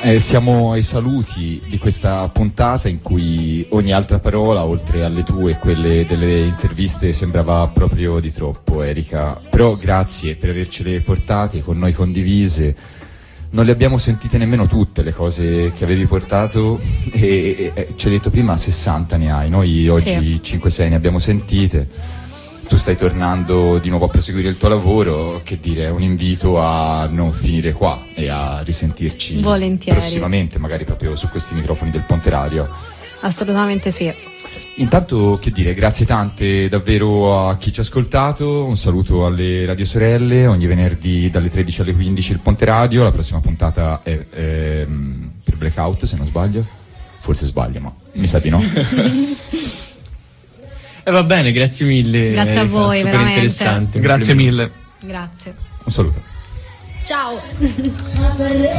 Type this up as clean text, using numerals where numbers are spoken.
Siamo ai saluti di questa puntata in cui ogni altra parola, oltre alle tue e quelle delle interviste, sembrava proprio di troppo, Erika. Però grazie per avercele portate, con noi condivise. Non le abbiamo sentite nemmeno tutte le cose che avevi portato e ci hai detto prima 60 ne hai, noi oggi 5-6 ne abbiamo sentite. Tu stai tornando di nuovo a proseguire il tuo lavoro, che dire, è un invito a non finire qua e a risentirci volentieri prossimamente, magari proprio su questi microfoni del Ponte Radio. Assolutamente sì. Intanto, che dire, grazie tante davvero a chi ci ha ascoltato, un saluto alle radiosorelle, ogni venerdì dalle 13 alle 15 il Ponte Radio, la prossima puntata è per Blackout, se non sbaglio, forse sbaglio, ma mi sa di no. Va bene, grazie mille. Grazie a voi, super veramente interessante. Grazie mille. Grazie. Un saluto. Ciao.